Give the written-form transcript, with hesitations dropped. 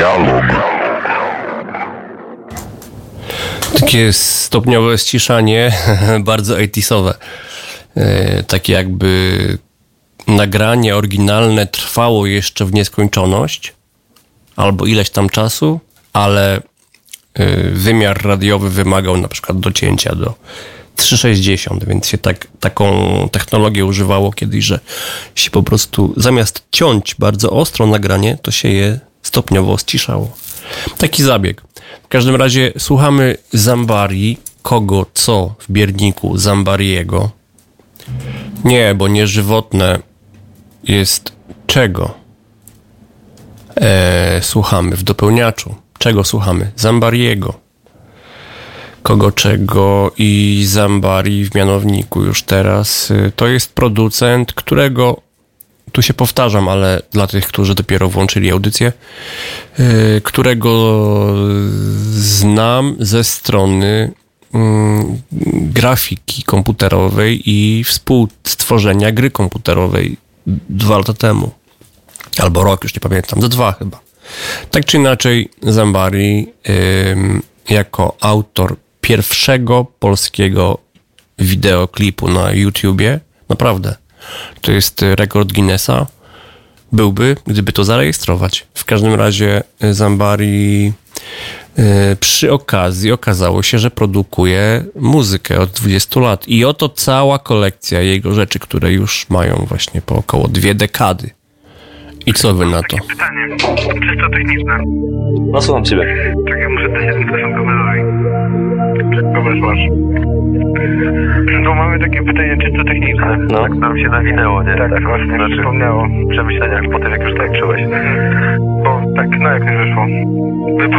Dialog. Takie stopniowe ściszanie, bardzo 80sowe. Takie jakby nagranie oryginalne trwało jeszcze w nieskończoność, albo ileś tam czasu, ale wymiar radiowy wymagał na przykład docięcia do 360, więc się taką technologię używało kiedyś, że się po prostu zamiast ciąć bardzo ostro nagranie, to się je stopniowo ściszało. Taki zabieg. W każdym razie słuchamy Zambari, kogo, co w bierniku Zambariego. Nie, bo nieżywotne jest czego. Słuchamy w dopełniaczu. Czego słuchamy? Zambariego. Kogo, czego i Zambari w mianowniku już teraz. To jest producent, którego, tu się powtarzam, ale dla tych, którzy dopiero włączyli audycję, którego znam ze strony grafiki komputerowej i współstworzenia gry komputerowej 2 lata temu. Albo rok, już nie pamiętam, 2 chyba. Tak czy inaczej, Zambari jako autor pierwszego polskiego wideoklipu na YouTubie, naprawdę, to jest rekord Guinnessa, byłby, gdyby to zarejestrować. W każdym razie Zambari przy okazji okazało się, że produkuje muzykę od 20 lat i oto cała kolekcja jego rzeczy, które już mają właśnie po około 2 dekady. I co wy na to? Pytanie, czysto techniczne. No słucham ciebie. Czekaj, muszę dać jeden telefon kamerowy. Kogoś masz. Bo mamy takie pytanie czysto techniczne. No, tak nam się nawinęło, nie? Tak, właśnie mi przypomniało. W przemyśleniach po tym, jak już tańczyłeś. Bo tak, no jak mi wyszło.